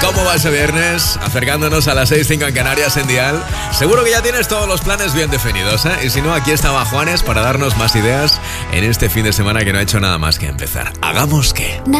¿Cómo va ese viernes? Acercándonos a las 6:05 en Canarias, en Dial. Seguro que ya tienes todos los planes bien definidos, ¿eh? Y si no, aquí estaba Juanes para darnos más ideas en este fin de semana que no ha hecho nada más que empezar. ¿Hagamos qué?